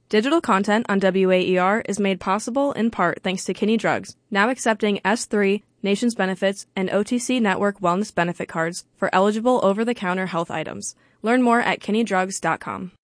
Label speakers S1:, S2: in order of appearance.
S1: Digital content on WAER is made possible in part thanks to Kinney Drugs, now accepting S3, Nations Benefits, and OTC Network Wellness Benefit Cards for eligible over-the-counter health items. Learn more at kinneydrugs.com.